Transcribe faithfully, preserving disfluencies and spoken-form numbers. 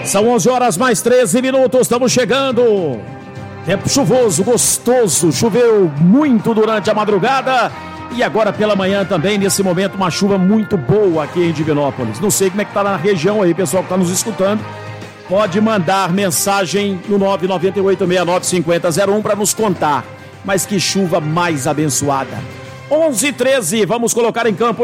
São onze horas mais treze minutos, estamos chegando. Tempo chuvoso, gostoso, choveu muito durante a madrugada e agora pela manhã também, nesse momento, uma chuva muito boa aqui em Divinópolis. Não sei como é que tá na região aí, pessoal que tá nos escutando. Pode mandar mensagem no nove nove oito seis nove cinco zero zero um para nos contar. Mas que chuva mais abençoada. onze e treze, vamos colocar em campo